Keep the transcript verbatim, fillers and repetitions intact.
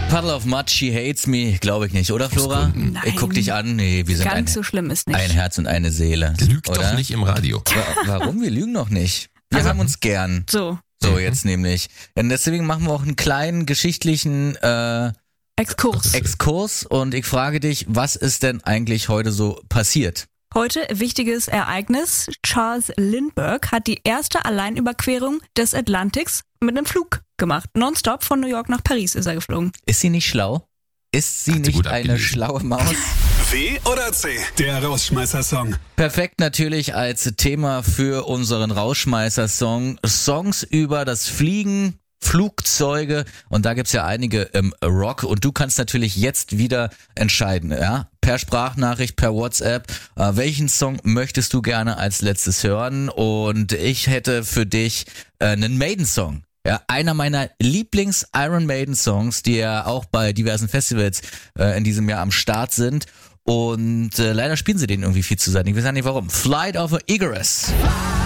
Puddle of Mud, She Hates Me, glaube ich nicht, oder Flora? Nein. Ich guck dich an, nee, wir sind Ganz ein, so schlimm ist nicht. ein Herz und eine Seele. Lügt oder? doch nicht im Radio. Wa- Warum? Wir lügen noch nicht. Wir Also- haben uns gern. So, So, jetzt nämlich. Und deswegen machen wir auch einen kleinen geschichtlichen äh, Exkurs. Exkurs und ich frage dich, was ist denn eigentlich heute so passiert? Heute wichtiges Ereignis. Charles Lindbergh hat die erste Alleinüberquerung des Atlantiks mit einem Flug gemacht. Nonstop von New York nach Paris ist er geflogen. Ist sie nicht schlau? Ist sie Hat sie nicht gut eine abgelesen. schlaue Maus? W oder C? Der Rausschmeißer-Song. Perfekt natürlich als Thema für unseren Rausschmeißer-Song. Songs über das Fliegen, Flugzeuge und da gibt's ja einige im Rock und du kannst natürlich jetzt wieder entscheiden, ja, per Sprachnachricht, per WhatsApp, äh, welchen Song möchtest du gerne als letztes hören und ich hätte für dich äh, einen Maiden-Song. Ja, einer meiner Lieblings-Iron Maiden-Songs, die ja auch bei diversen Festivals äh, in diesem Jahr am Start sind. Und äh, leider spielen sie den irgendwie viel zu selten. Ich weiß ja nicht warum. Flight of Icarus.